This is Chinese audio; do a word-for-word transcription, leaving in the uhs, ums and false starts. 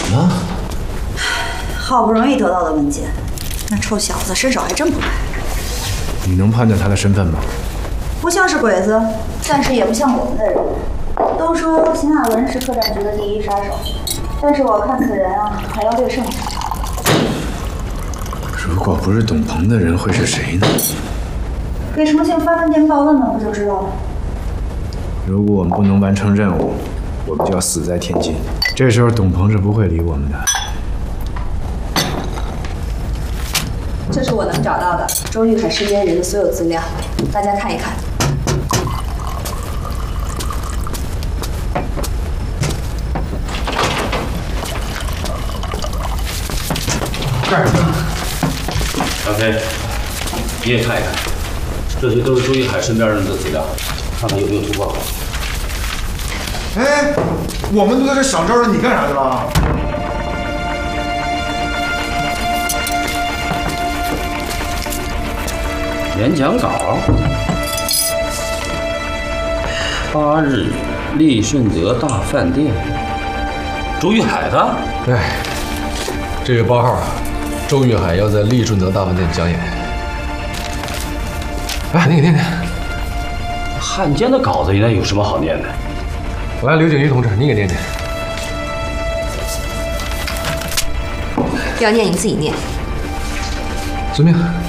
呢？ 好不容易得到的文件，那臭小子伸手还真不快。 你能判断他的身份吗？ 不像是鬼子，但是也不像我们的人。都说邢亚文是特战局的第一杀手，但是我看此人啊，还要略胜一筹。 如果不是董鹏的人，会是谁呢？ 给重庆发文件拷问问不就知道了？ 如果我们不能完成任务，我们就要死在天津。这时候董鹏是不会理我们的。 这是我能找到的周玉海身边人的所有资料，大家看一看。 干什么？小飞，你也看一看，这些都是周玉海身边人的资料，看看有没有突破口。 哎，我们都在这想招了，你干啥去了？ 演讲稿，八日利顺德大饭店，周玉海的。 对，这月八号，周玉海要在利顺德大饭店讲演。来，你给念念。 汉奸的稿子应该有什么好念的？ 来，刘景瑜同志，你给念念。 要念你自己念。 遵命。